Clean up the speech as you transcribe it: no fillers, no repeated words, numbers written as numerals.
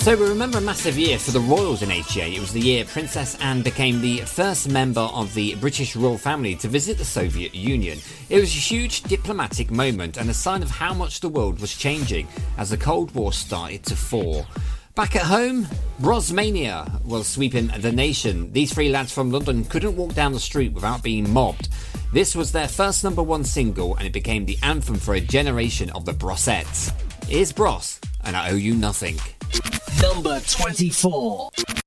So we remember a massive year for the royals in 88. It was the year Princess Anne became the first member of the British royal family to visit the Soviet Union. It was a huge diplomatic moment and a sign of how much the world was changing as the Cold War started to fall. Back at home, Brosmania was sweeping the nation. These three lads from London couldn't walk down the street without being mobbed. This was their first #1 single and it became the anthem for a generation of the Brossettes. Here's Bros, and I Owe You Nothing. Number 24.